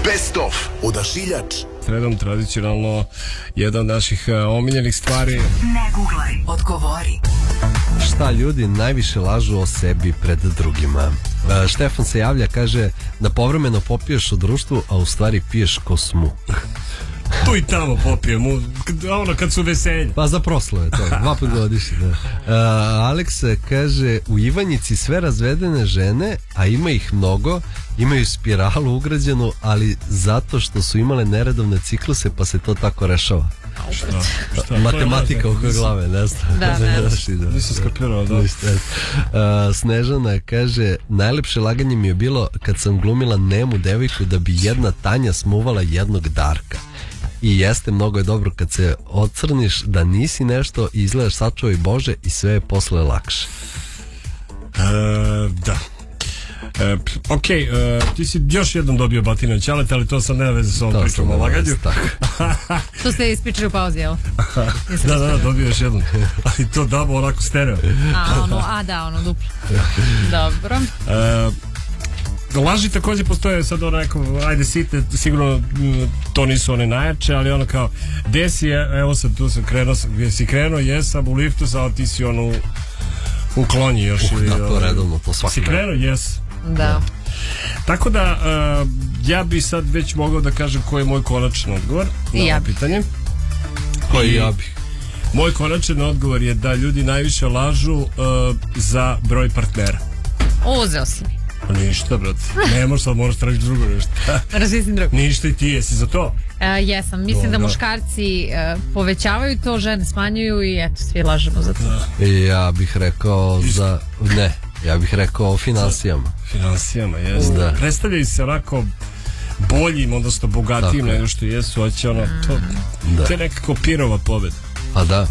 Best of Odašiljač. Sredom tradicionalno jedna od naših omiljenih stvari. Ne guglaj, odgovori. Šta ljudi najviše lažu o sebi pred drugima? Štefan se javlja, kaže da povremeno popiješ u društvu, a u stvari piješ ko smuk. Tu i tamo popijem, ono kad su veselje. Pa za proslove to, 2 put godišnje, da. Aleks kaže, u Ivanjici sve razvedene žene, a ima ih mnogo, imaju spiralu ugrađenu, ali zato što su imale neredovne cikluse, pa se to tako rešava. Šta? Matematika oko glave, ne znam. Da. Nisam skapirao, da. Snežana kaže, najlepše laganje mi je bilo kad sam glumila nemu devojku da bi jedna Tanja smuvala jednog Darka. I jeste, mnogo je dobro kad se ocrniš da nisi nešto i izgledaš sačuvaj Bože i sve je posle lakše. Da. Ok, ti si još jednom dobio batine od Ćaleta, ali to sad nema veze s ovom pričom o laganju. To ste ispričali u pauzi, evo. Da, dobio još jednom. Ali to damo onako stereo. Ono duplo. Dobro. Laži takođe postoje, sad ono neko, ajde site, sigurno to nisu one najjače, ali ono kao, gde si, evo sad tu sam krenuo, gdje si krenuo, jesam u liftu, sad ti si ono u klonji još. Da, to redovno, to svaki si krenuo, jes. Da. Tako da, ja bi sad već mogao da kažem koji je moj konačan odgovor na ovo pitanje. Koji ja bi? Moj konačan odgovor je da ljudi najviše lažu za broj partnera. Uzeo si mi. Ništa, brate. Ne možeš sad, moraš tražiti drugo nešto. Razmislim drugo. Ništa i ti, jesi za to? Jesam, mislim da muškarci povećavaju to, žene smanjuju i eto, svi lažemo za to. Ja bih rekao za... Ne, ja bih rekao o finansijama. Finansijama, jeste. Predstavljaju se onako boljim, odnosno bogatijim nego što jesu, hoće ono, to je nekako pirova pobjeda. A da.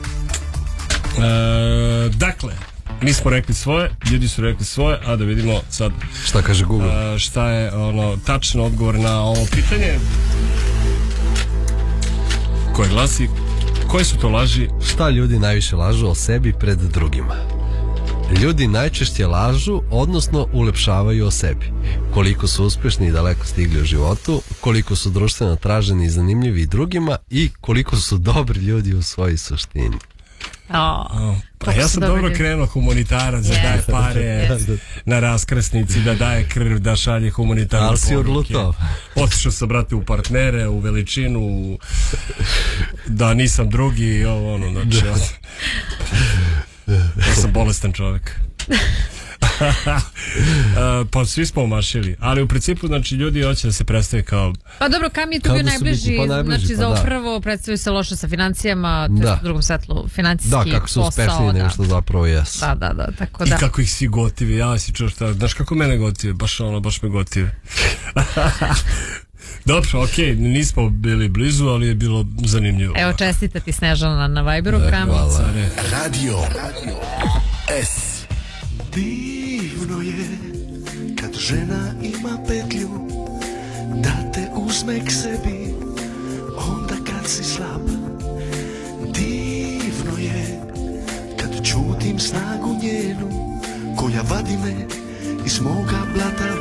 Dakle, mi smo rekli svoje, ljudi su rekli svoje, a da vidimo sad šta kaže Google. Šta je ono tačan odgovor na ovo pitanje koje glasi: koje su to laži? Šta ljudi najviše lažu o sebi pred drugima? Ljudi najčešće lažu, odnosno ulepšavaju o sebi. Koliko su uspješni i daleko stigli u životu, koliko su društveno traženi i zanimljivi drugima i koliko su dobri ljudi u svojoj suštini. Pa ja sam dobro krenuo, humanitarac, da daje pare na raskrsnici, da daje krv, da šalje humanitarne poruke. Otišao sam, brate, u partnere, u veličinu, da nisam drugi, ovo ono, znači ja sam bolestan čovjek. Pa svi smo omašili, ali u principu, znači, ljudi hoće da se predstave kao... Pa dobro, kam je tu bio najbliži, znači za ovo prvo predstavio se loše sa financijama, to je u drugom svetlu financijski posao. Da, kako su uspešni nego što zapravo jesu. Da, tako da. I kako ih svi gotive, ja si čuo šta, znaš kako mene gotive, baš me gotive. Dobro, okej, nismo bili blizu, ali je bilo zanimljivo. Evo, čestita ti Snežana na Viberu. Hvala. Radio S. Divno je kad žena ima petlju da te uzme k sebi onda kad si slab. Divno je kad čutim snagu njenu koja vadi me iz moga blata